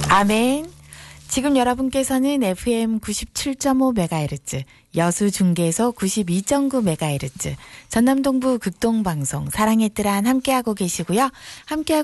아멘. 지금 여러분께서는 FM 97.5MHz, 여수중계소 92.9MHz, 전남동부 극동방송 사랑의 뜰안 함께하고 계시고요. 함께하고